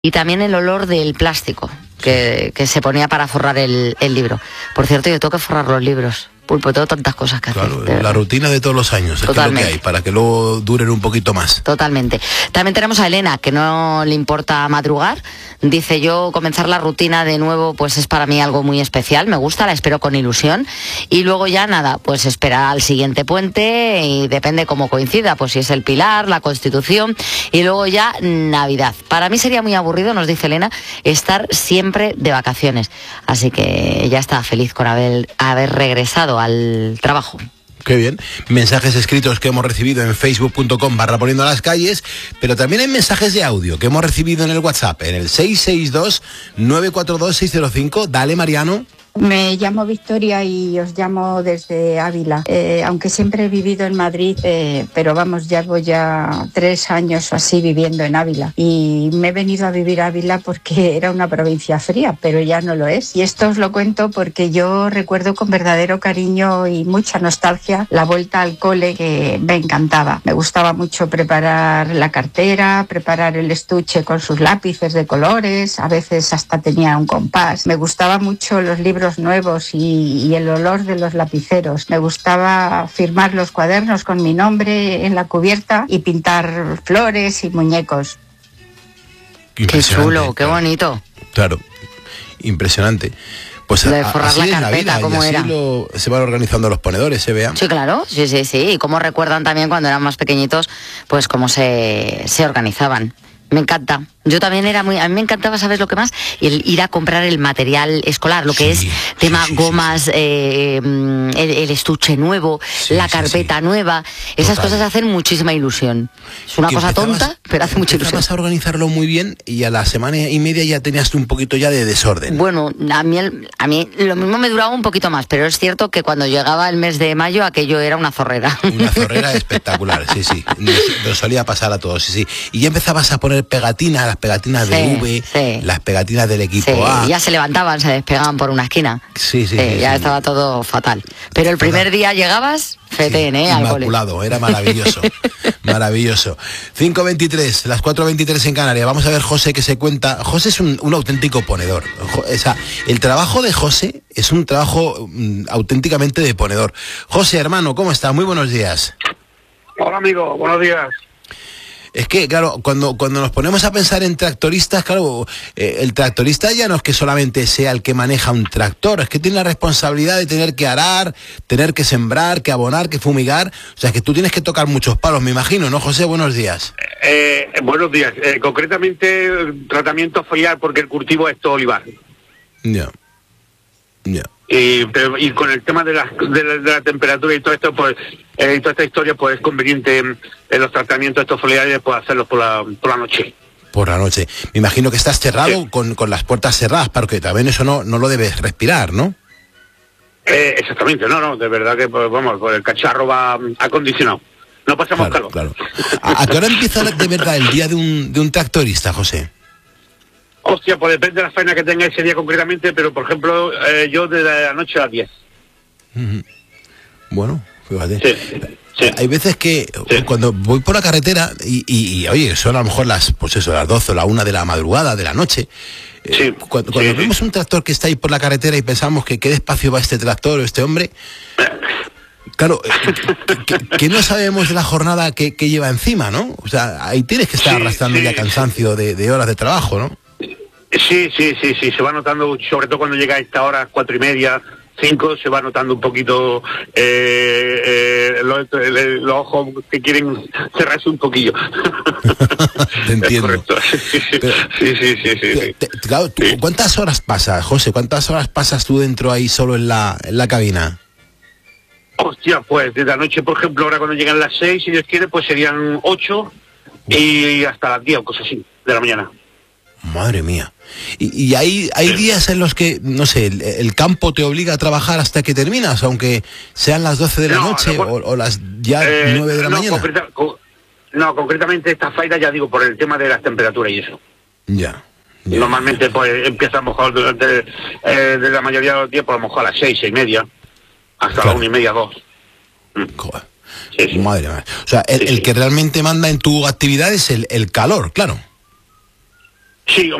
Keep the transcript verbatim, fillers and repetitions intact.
y también el olor del plástico que, que se ponía para forrar el, el libro. Por cierto, yo tengo que forrar los libros. Pulpo, tengo tantas cosas que hacer. Claro, la rutina de todos los años, es que es lo que hay, para que luego duren un poquito más. Totalmente. También tenemos a Elena, que no le importa madrugar. Dice, yo comenzar la rutina de nuevo, pues es para mí algo muy especial, me gusta, la espero con ilusión. Y luego ya nada, pues espera al siguiente puente y depende cómo coincida, pues si es el Pilar, la Constitución y luego ya Navidad. Para mí sería muy aburrido, nos dice Elena, estar siempre de vacaciones. Así que ella está feliz con haber, haber regresado al trabajo. Qué bien. Mensajes escritos que hemos recibido en facebook punto com barra poniendo las calles, pero también hay mensajes de audio que hemos recibido en el WhatsApp, en el seis seis dos, nueve cuatro dos, seis cero cinco. Dale, Mariano. Me llamo Victoria y os llamo desde Ávila, eh, aunque siempre he vivido en Madrid, eh, pero vamos, llevo ya tres años o así viviendo en Ávila y me he venido a vivir a Ávila porque era una provincia fría, pero ya no lo es. Y esto os lo cuento porque yo recuerdo con verdadero cariño y mucha nostalgia la vuelta al cole, que me encantaba. Me gustaba mucho preparar la cartera, preparar el estuche con sus lápices de colores, a veces hasta tenía un compás. Me gustaba mucho los libros nuevos y, y el olor de los lapiceros. Me gustaba firmar los cuadernos con mi nombre en la cubierta y pintar flores y muñecos. Qué chulo, qué bonito. Claro, impresionante. Pues lo de forrar así la es carpeta, la vida, ¿cómo y así era? Lo, se van organizando los ponedores, se vean. Sí, claro, sí, sí, sí. Y cómo recuerdan también cuando eran más pequeñitos, pues cómo se, se organizaban. Me encanta. Yo también era muy... A mí me encantaba, ¿sabes lo que más? El ir a comprar el material escolar, lo que sí, es tema sí, sí, gomas, sí, sí. Eh, el, el estuche nuevo, sí, la carpeta sí, sí. nueva. Esas Total. Cosas hacen muchísima ilusión. Es una que cosa tonta, pero hace mucha ilusión. Vas a organizarlo muy bien y a la semana y media ya tenías un poquito ya de desorden. Bueno, a mí, a mí lo mismo me duraba un poquito más, pero es cierto que cuando llegaba el mes de mayo aquello era una zorrera. Una zorrera espectacular, sí, sí. Nos, nos solía pasar a todos, sí, sí. Y ya empezabas a poner pegatinas, las pegatinas de sí, V, sí. las pegatinas del equipo sí, A. Ya se levantaban, se despegaban por una esquina. Sí, sí, sí, sí ya sí. estaba todo fatal. Pero el primer Total. Día llegabas, fetén, sí, ¿eh? Inmaculado, al era maravilloso. Maravilloso. cinco veintitrés, las cuatro veintitrés en Canarias. Vamos a ver José que se cuenta. José es un, un auténtico ponedor. O sea, el trabajo de José es un trabajo um, auténticamente de ponedor. José, hermano, ¿cómo está? Muy buenos días. Hola, amigo, buenos días. Es que, claro, cuando, cuando nos ponemos a pensar en tractoristas, claro, eh, el tractorista ya no es que solamente sea el que maneja un tractor, es que tiene la responsabilidad de tener que arar, tener que sembrar, que abonar, que fumigar. O sea, que tú tienes que tocar muchos palos, me imagino, ¿no, José? Buenos días. Eh, buenos días. Eh, concretamente, tratamiento foliar, porque el cultivo es todo olivar. Ya. Ya. Y, pero, y con el tema de la, de la, de la temperatura y todo esto, pues, eh, y toda esta historia, pues es conveniente en, en los tratamientos estos foliares, pues hacerlos por la, por la noche. Por la noche. Me imagino que estás cerrado sí. con, con las puertas cerradas, porque también eso no, no lo debes respirar, ¿no? Eh, exactamente, no, no, de verdad que, pues, vamos, pues el cacharro va acondicionado. No pasamos claro, calor. Claro. ¿A, ¿A qué hora empieza de verdad el día de un, de un tractorista, José? Hostia, pues depende de la faena que tenga ese día concretamente, pero por ejemplo, eh, yo desde la noche a las diez. Mm-hmm. Bueno, fíjate. Sí, sí. Hay veces que sí. cuando voy por la carretera y, y, y oye, son a lo mejor las, pues eso, las doce o la una de la madrugada, de la noche. Sí, eh, cuando cuando sí, vemos sí. un tractor que está ahí por la carretera y pensamos que qué despacio va este tractor o este hombre, claro, que, que no sabemos de la jornada que, que lleva encima, ¿no? O sea, ahí tienes que estar sí, arrastrando sí, ya cansancio sí. de, de horas de trabajo, ¿no? Sí, sí, sí, sí, se va notando, sobre todo cuando llega a esta hora, cuatro y media, cinco, se va notando un poquito eh, eh, los, los ojos que quieren cerrarse un poquillo. Te entiendo. Pero, sí, sí, sí, sí, sí. Te, claro, ¿tú, sí. ¿cuántas horas pasas, José? ¿Cuántas horas pasas tú dentro ahí solo en la, en la cabina? Hostia, pues desde la noche, por ejemplo, ahora cuando llegan las seis, si Dios quiere, pues serían ocho y hasta las diez o cosas así, de la mañana. Madre mía. Y, y hay, hay sí. días en los que, no sé, el, el campo te obliga a trabajar hasta que terminas, aunque sean las doce de la no, noche no, o, o las ya eh, nueve de la no, mañana. Concreta, con, no, concretamente esta faena, ya digo, por el tema de las temperaturas y eso. Ya. ya Normalmente ya. pues empieza a lo mejor durante eh, de la mayoría de los días, por lo mejor a las seis, seis y media, hasta claro. las una y media, dos. Joder. Sí, sí. Madre mía. O sea, el, sí, el sí. que realmente manda en tu actividad es el, el calor, claro. Sí,